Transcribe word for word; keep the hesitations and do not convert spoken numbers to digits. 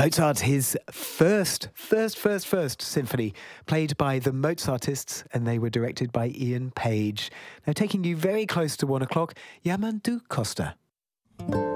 Mozart, his first, first, first, first symphony, played by the Mozartists, and they were directed by Ian Page. Now, taking you very close to one o'clock, Yamandu Costa.